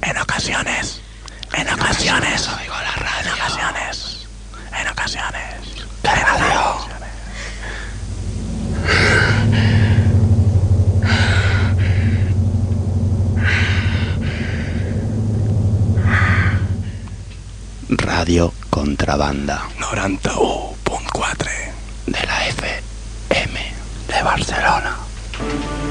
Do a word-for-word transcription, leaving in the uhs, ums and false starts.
En ocasiones, en ocasiones oigo la radio. En ocasiones, en ocasiones. ¿Qué radio? Radio Contrabanda noranta-u punt quatre de la F M de Barcelona.